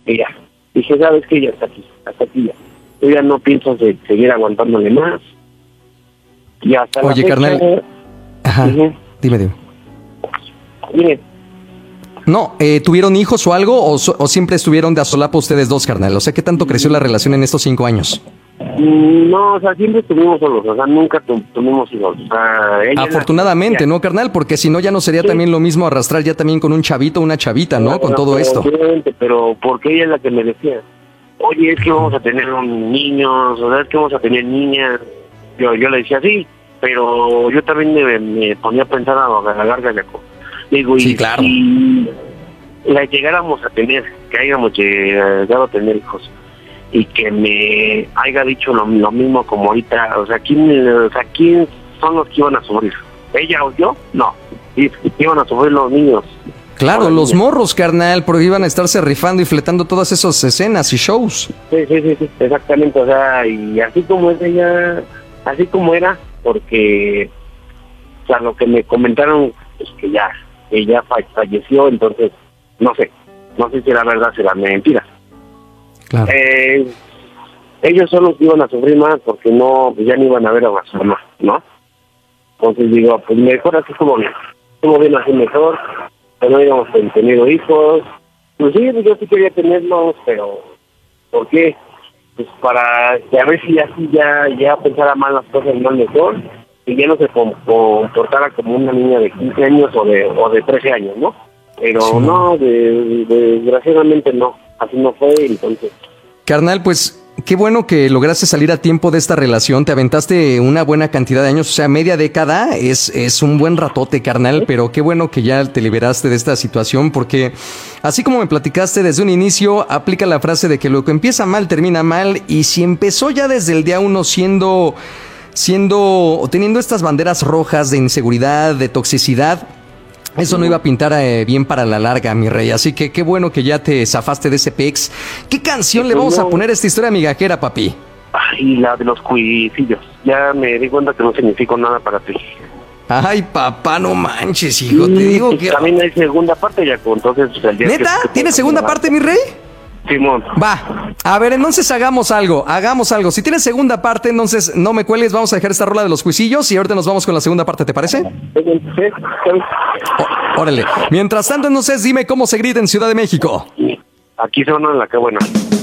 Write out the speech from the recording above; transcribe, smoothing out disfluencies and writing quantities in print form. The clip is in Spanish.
que ya. Dije, sabes que ya hasta aquí ya. Yo ya no pienso seguir aguantándole más. Y hasta Oye, la fecha, carnal. Ajá. Dime. Mire, No, ¿tuvieron hijos o algo? ¿O siempre estuvieron de a solapa ustedes dos, carnal? O sea, ¿qué tanto creció la relación en estos 5 años? no, o sea, siempre estuvimos solos, o sea, nunca tuvimos hijos. O sea, Afortunadamente, ¿no, carnal? Porque si no, ya no sería también lo mismo arrastrar ya también con un chavito o una chavita, ¿no? Con todo esto. Pero porque ella es la que me decía, oye, es que vamos a tener niños, o sea, es que vamos a tener niñas. Yo le decía, sí, pero yo también me ponía a pensar a la larga, Jaco. Digo, sí, claro. Y la llegáramos a tener, que hayamos llegado a tener hijos, y que me haya dicho lo mismo como ahorita, o sea, ¿quién son los que iban a sufrir? ¿Ella o yo? No, iban a sufrir los niños. Claro, los morros, carnal, porque iban a estarse rifando y fletando todas esas escenas y shows. Sí, exactamente, o sea, y así como es ella, así como era, porque, o sea, lo que me comentaron es que ella falleció, entonces, no sé si era verdad, si era mentira. Claro. Ellos son los que iban a sufrir más porque no, ya no iban a ver a su mamá, ¿no? Entonces digo, pues mejor así como bien así mejor, que no habíamos tenido hijos. Pues sí, yo sí quería tenerlos, pero ¿por qué? Pues para que a ver si así ya pensara más las cosas más mejor y ya no se comportara como una niña de 15 años o de 13 años, ¿no? Pero sí, no, desgraciadamente no, así no fue, entonces. Carnal, pues qué bueno que lograste salir a tiempo de esta relación, te aventaste una buena cantidad de años, o sea, media década, es un buen ratote, carnal, pero qué bueno que ya te liberaste de esta situación, porque así como me platicaste desde un inicio, aplica la frase de que lo que empieza mal termina mal, y si empezó ya desde el día 1 teniendo estas banderas rojas de inseguridad, de toxicidad, eso no iba a pintar bien para la larga, mi rey. Así que qué bueno que ya te zafaste de ese pex. ¿Qué canción le vamos a poner a esta historia migajera, papi? Ay, la de los cuisillos. Ya me di cuenta que no significó nada para ti. Ay, papá, no manches, hijo. Te digo que... También hay segunda parte, ya. Entonces, el día ¿neta? ¿Tiene segunda parte, mi rey? Simón. Va, a ver, entonces hagamos algo. Si tienes segunda parte, entonces no me cuelgues, vamos a dejar esta rola de los cuisillos y ahorita nos vamos con la segunda parte, ¿te parece? Sí. Órale. Mientras tanto, entonces, dime cómo se grita en Ciudad de México. Aquí suena la que buena.